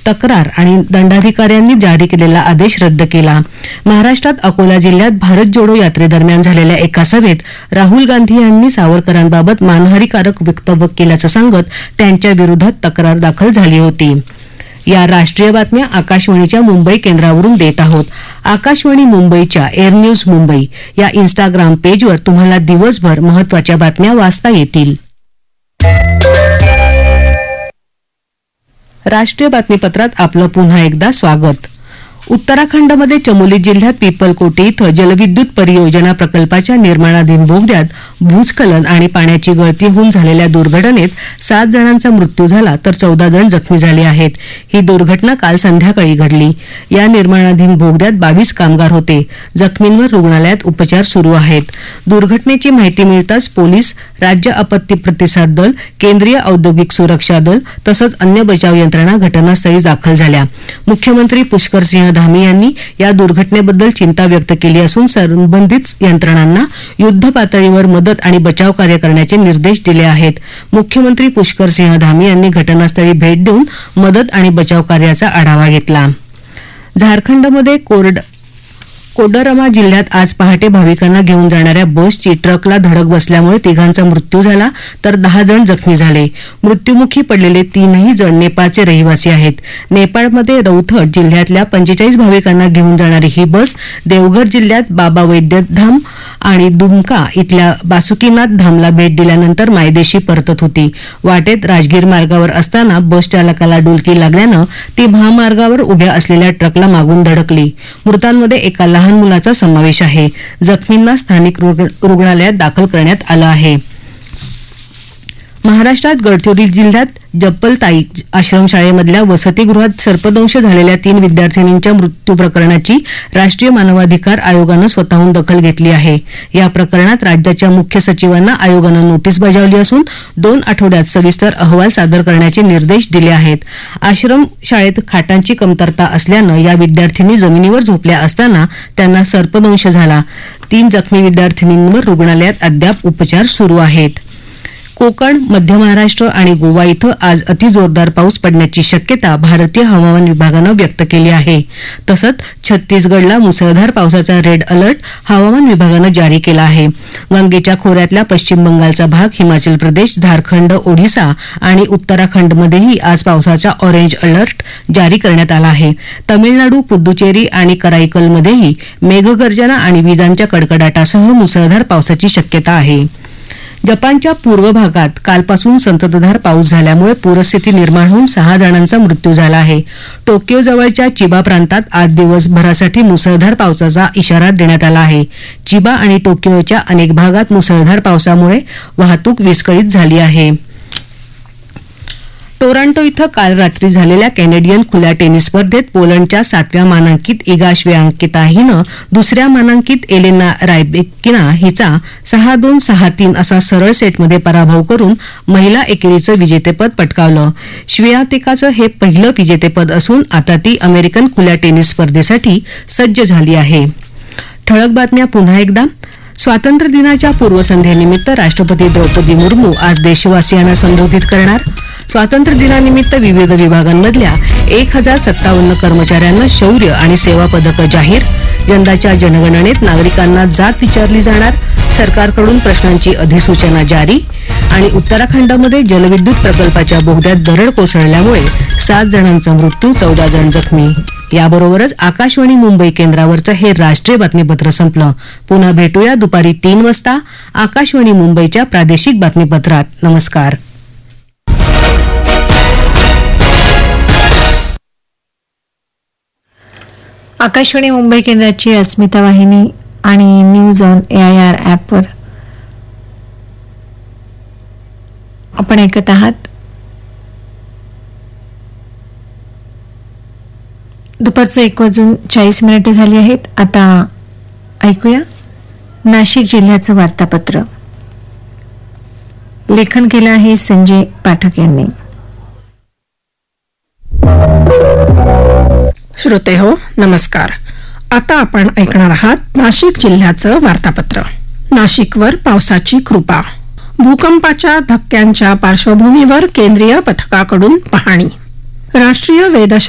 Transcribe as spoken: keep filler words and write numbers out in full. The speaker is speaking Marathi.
तक्रार आणि दंडाधिकाऱ्यांनी जारी केलेला आदेश रद्द केला. महाराष्ट्रात अकोला जिल्ह्यात भारत जोडो यात्रेदरम्यान झालेल्या एका सभेत राहुल गांधी यांनी सावरकरांबाबत मानहानीकारक वक्तव्य केल्याचं सांगत त्यांच्या विरोधात तक्रार दाखल झाली होती. या राष्ट्रीय बातम्या आकाशवाणीच्या मुंबई केंद्रावरून देत आहोत. आकाशवाणी मुंबईच्या एअर न्यूज मुंबई या इन्स्टाग्राम पेजवर तुम्हाला दिवसभर महत्वाच्या बातम्या वाचता येतील. राष्ट्रीय बातमीपत्रात आपलं पुन्हा एकदा स्वागत. उत्तराखंडमध्ये चमोली जिल्ह्यात पिपलकोटी इथं जलविद्युत परियोजना प्रकल्पाच्या निर्माणाधीन बोगद्यात भूस्खलन आणि पाण्याची गळती होऊन झालेल्या दुर्घटनेत सात जणांचा मृत्यू झाला तर चौदा जण जखमी झाले आहेत. ही दुर्घटना काल संध्याकाळी घडली. या निर्माणाधीन बोगद्यात बावीस कामगार होते. जखमींवर रुग्णालयात उपचार सुरू आहेत. दुर्घटनेची माहिती मिळताच पोलीस, राज्य आपत्ती प्रतिसाद दल, केंद्रीय औद्योगिक सुरक्षा दल तसंच अन्य बचाव यंत्रणा घटनास्थळी दाखल झाल्या. मुख्यमंत्री पुष्करसिंह धामी यांनी या दुर्घटनेबद्दल चिंता व्यक्त केली असून संबंधित यंत्रणांना युद्ध पातळीवर मदत आणि बचाव कार्य करण्याचे निर्देश दिले आहेत. मुख्यमंत्री पुष्करसिंह धामी यांनी घटनास्थळी भेट देऊन मदत आणि बचाव कार्याचा आढावा घेतला. झारखंडमध्ये कोरड कोडरमा जिल्ह्यात आज पहाटे भाविकांना घेऊन जाणाऱ्या बसची ट्रकला धडक बसल्यामुळे तिघांचा मृत्यू झाला तर दहा जण जखमी झाले. मृत्यूमुखी पडलेले तीनही जण नेपाळचे रहिवासी आहेत. नेपाळमध्ये रौथट जिल्ह्यातल्या पंचेचाळीस भाविकांना घेऊन जाणारी ही बस देवघर जिल्ह्यात बाबा वैद्यधाम आणि दुमका इथल्या बासुकीनाथ धामला भेट दिल्यानंतर मायदेशी परतत होती. वाटेत राजगीर मार्गावर असताना बस चालकाला डुलकी लागल्यानं ती महामार्गावर उभ्या असलेल्या ट्रकला मागून धडकली. मृतांमध्ये एका लहान मुलाचा समावेश आहे. जखमींना स्थानिक रुग्णालयात दाखल करण्यात आलं आहे. महाराष्ट्रात गडचिरोली जिल्ह्यात जप्पलताई आश्रमशाळेमधल्या वसतिगृहात सर्पदंश झालेल्या तीन विद्यार्थिनींच्या मृत्यू प्रकरणाची राष्ट्रीय मानवाधिकार आयोगानं स्वतःहून दखल घेतली आहे. या प्रकरणात राज्याच्या मुख्य सचिवांना आयोगानं नोटीस बजावली असून दोन आठवड्यात सविस्तर अहवाल सादर करण्याचे निर्देश दिले आहेत. आश्रमशाळेत खाटांची कमतरता असल्यानं या विद्यार्थिनी जमिनीवर झोपल्या असताना त्यांना सर्पदंश झाला. तीन जखमी विद्यार्थिनींवर रुग्णालयात अद्याप उपचार सुरू आहेत. कोकण, मध्य महाराष्ट्र आणि गोवा इथं आज अतिजोरदार पाऊस पडण्याची शक्यता भारतीय हवामान विभागानं व्यक्त केली आहे. तसंच छत्तीसगडला मुसळधार पावसाचा रेड अलर्ट हवामान विभागानं जारी केला आहे. गंगेच्या खोऱ्यातल्या पश्चिम बंगालचा भाग, हिमाचल प्रदेश, झारखंड, ओडिशा आणि उत्तराखंडमध्येही आज पावसाचा ऑरेंज अलर्ट जारी करण्यात आला आहे. तमिळनाडू, पुद्दुचेरी आणि कराईकलमध्येही मेघगर्जना आणि विजांच्या कडकडाटासह मुसळधार पावसाची शक्यता आहे. जपानच्या पूर्व भागात कालपासून संततधार पाऊस झाल्यामुळे पूरस्थिती निर्माण होऊन सहा जणांचा मृत्यू झाला आहे. टोकियो जवळच्या चिबा प्रांतात आज दिवसभरासाठी मुसळधार पावसाचा इशारा देण्यात आला आहे. चिबा आणि टोकियोच्या अनेक भागात मुसळधार पावसामुळे वाहतूक विस्कळीत झाली आहे. टोरंटो इथं काल रात्री झालेल्या कॅनेडियन खुल्या टेनिस स्पर्धेत पोलंडच्या सातव्या मानांकित इगा श्वेआंकिता हिनं दुसऱ्या मानांकित एलेना रायबेकिना हिचा सहा दोन सहा तीन असा सरळ सेटमध्ये पराभव करून महिला एकेरीचं विजेतेपद पटकावलं. श्वेआंकिताचं हे पहिलं विजेतेपद असून आता ती अमेरिकन खुल्या टेनिस स्पर्धेसाठी सज्ज झाली आहे. ठळक बातम्या पुन्हा एकदा. स्वातंत्र्य दिनाच्या पूर्वसंध्येनिमित्त राष्ट्रपती द्रौपदी मुर्मू आज देशवासियांना संबोधित करणार. स्वातंत्र्य दिनानिमित्त विविध विभागांमधल्या एक हजार सत्तावन्न कर्मचाऱ्यांना शौर्य आणि सेवा पदकं जाहीर. यंदाच्या जनगणनेत नागरिकांना जात विचारली जाणार. सरकारकडून प्रश्नांची अधिसूचना जारी. आणि उत्तराखंडमध्ये जलविद्युत प्रकल्पाच्या बोगद्यात दरड कोसळल्यामुळे सात जणांचा मृत्यू, चौदा जण जखमी. याबरोबरच आकाशवाणी मुंबई केंद्रावरचं हे राष्ट्रीय बातमीपत्र संपलं. पुन्हा भेटूया दुपारी तीन वाजता आकाशवाणी मुंबईच्या प्रादेशिक बातमीपत्रात. नमस्कार. आकाशवाणी मुंबई केंद्राची अस्मिता वाहिनी आणि news on A I R ॲपवर आपण ऐकत आहात. दुपारचं एक वाजून चाळीस मिनिटे झाली आहेत. आता ऐकूया नाशिक जिल्ह्याचं वार्तापत्र. लेखन केलं आहे संजय पाठक यांनी. श्रोते हो, नमस्कार. आता आपण ऐकणार आहात नाशिक जिल्ह्याचं वार्तापत्र. नाशिकवर पावसाची कृपा. भूकंपाच्या धक्क्यांच्या पार्श्वभूमीवर केंद्रीय पथकाकडून पाहणी. राष्ट्रीय वेधशाळा